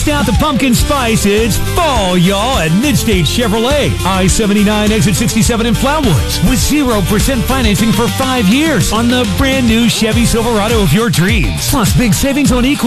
Bust out the pumpkin spice. It's fall, y'all, at Midstate Chevrolet. I-79 exit 67 in Flatwoods with 0% financing for 5 years on the brand new Chevy Silverado of your dreams. Plus big savings on equal